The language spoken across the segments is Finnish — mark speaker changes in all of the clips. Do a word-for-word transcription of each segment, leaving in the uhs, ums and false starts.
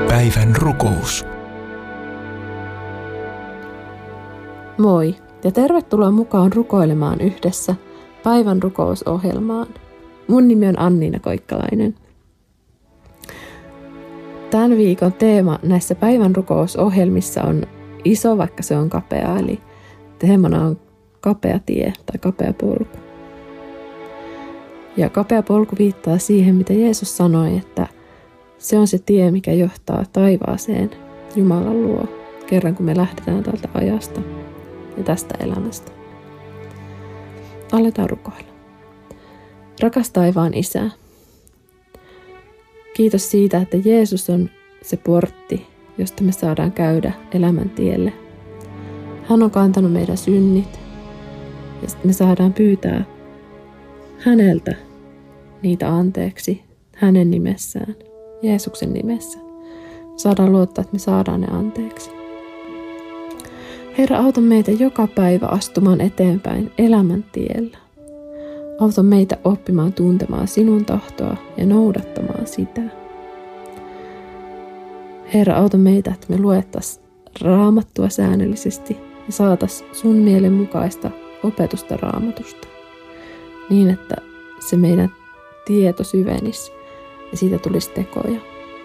Speaker 1: Päivän rukous.
Speaker 2: Moi ja tervetuloa mukaan rukoilemaan yhdessä päivän rukousohjelmaan. Mun nimi on Anniina Koikkalainen. Tämän viikon teema näissä päivän rukousohjelmissa on iso, vaikka se on kapea, eli teemana on kapea tie tai kapea polku. Ja kapea polku viittaa siihen, mitä Jeesus sanoi, että se on se tie, mikä johtaa taivaaseen Jumalan luo, kerran kun me lähdetään tältä ajasta ja tästä elämästä. Aletaan rukoilla. Rakas taivaan Isä, kiitos siitä, että Jeesus on se portti, josta me saadaan käydä elämän tielle. Hän on kantanut meidän synnit ja sitten me saadaan pyytää häneltä niitä anteeksi hänen nimessään, Jeesuksen nimessä. Saadaan luottaa, että me saadaan ne anteeksi. Herra, auta meitä joka päivä astumaan eteenpäin elämän tiellä. Auta meitä oppimaan tuntemaan sinun tahtoa ja noudattamaan sitä. Herra, auta meitä, että me luettaisiin Raamattua säännöllisesti ja saataisiin sun mielen mukaista opetusta Raamatusta. Niin, että se meidän tieto syvenisi ja siitä tulisi tekoja.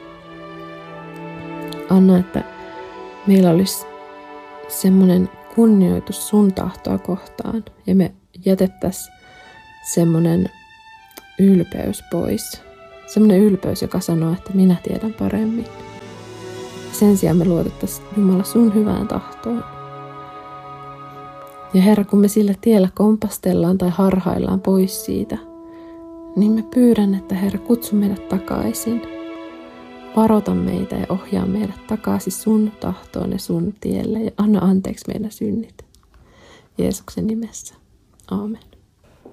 Speaker 2: Anna, että meillä olisi semmoinen kunnioitus sun tahtoa kohtaan ja me jätettäisiin semmoinen ylpeys pois. Semmoinen ylpeys, joka sanoo, että minä tiedän paremmin. Sen sijaan me luotettaisiin Jumala sun hyvään tahtoon. Ja Herra, kun me sillä tiellä kompastellaan tai harhaillaan pois siitä, niin me pyydän, että Herra, kutsu meidät takaisin. Varota meitä ja ohjaa meidät takaisin sun tahtoon ja sun tielle ja anna anteeksi meidän synnit. Jeesuksen nimessä. Aamen.